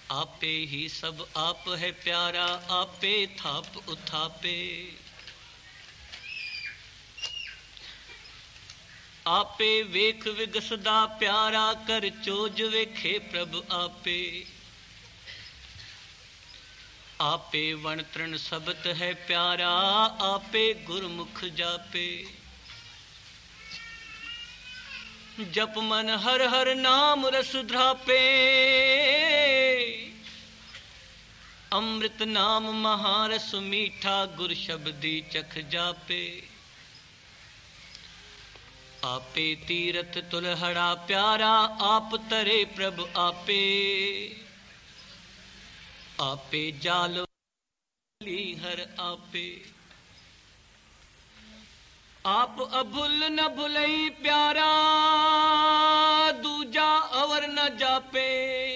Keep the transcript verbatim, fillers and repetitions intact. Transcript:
आपे ही सब आप है प्यारा, आपे थाप उथापे। आपे वेख विगसदा प्यारा, कर चोज वेखे प्रभ आपे। आपे वण तृण सबत है प्यारा, आपे गुरमुख जापे। जप मन हर हर नाम रस ध्रापे, अमृत नाम महारस मीठा, गुर शब्दी चख जापे। आपे तीरथ तुलहड़ा प्यारा, आप तरे प्रभ आपे। आपे जाल हर आपे। आप अभुल न भुलई प्यारा, दूजा अवर न जापे।